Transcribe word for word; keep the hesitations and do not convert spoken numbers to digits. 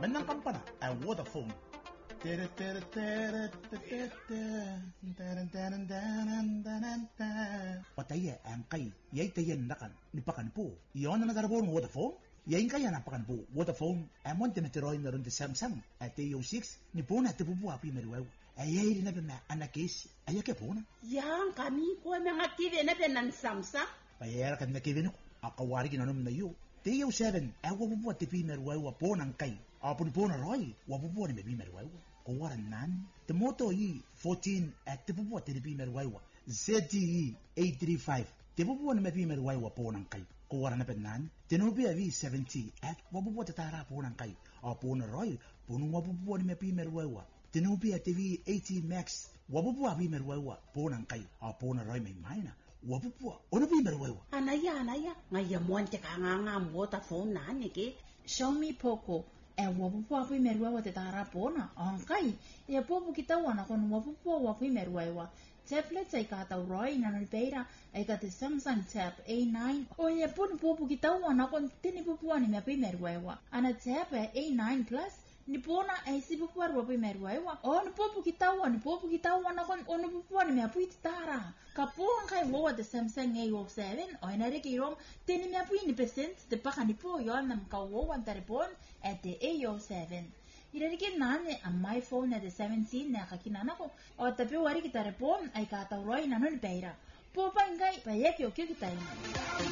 Menang kampana a Vodafone. Pataya ang kay yay tayan nakan nipakan po. Iyon na nadarabon Vodafone. Yain kaya napakan po Vodafone amon tinatiroy na ron di Samsung at T O six ni po na tipupu api meruew. Ayay rin na ba anakis ayake po na. Yang kami ko mga kide na ng Samsung. Payera kan nakivin ko akawari kinanom na yo. T O seven awa po at tipi meruew po ng kay. Apun po na roy wapupo ni mebi meruew. Kawaran nan. Temoto yi fourteen at tipupu at tipi meruew. Z T E eight thirty-five tipupu ni mebi meruew po ng kay. Kawaran na penan, tinubi avi seventy at wabubuwa tatara po ng kay. O po na roy, punong wabubuwa ni mepi merwewa. Tinubi at T V eighty max, wabubuwa avi merwewa po ng kay. O po na roy may mayna, wabubuwa, ono pi merwewa. Anaya, anaya, ngayon te ka nga nga Vodafone na nike. Xiaomi Poco, e wabubuwa avi merwewa tatara po na. O kay, e po kita wana kon wabubuwa avi merwewa. Tablet ay katawroy na nalpera ay kati Samsung Tab A nine o ya pun pupu kitawa na kon tinipupuan ni mapi merwewa. Ana Tab A nine Plus ni pona ay sipupuar wapi merwewa. O ni pupu kitawa ni pupu kitawa na kon ono pupuan ni mapi titara. Kapuan kay wawa de Samsung A seven o na rekirom tini mapi ni percent de paka ni po yon nam kawawan taripon at the A seven. Irarikin nane ang my phone na the seventeen na kakinana ko o tapi wari kita repon ay katawroy na nulpeira. Po pa ingay payek yo kyo kita yun.